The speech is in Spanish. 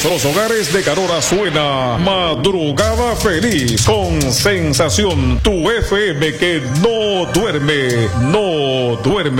nuestros hogares de Carora suena Madrugada Feliz con Sensación, tu FM que no duerme, no duerme.